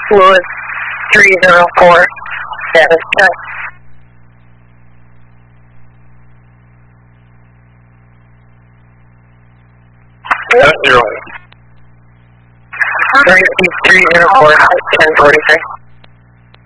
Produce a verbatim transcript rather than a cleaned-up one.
fluid three zero four, status check. Seven zero. three zero four, ten forty-three.